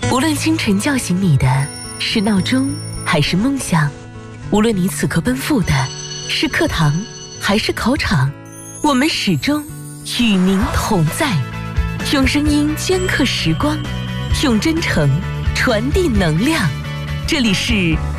无论清晨叫醒你的是闹钟还是梦想，无论你此刻奔赴的是课堂还是考场，我们始终与您同在，用声音镌刻时光，用真诚传递能量。这里是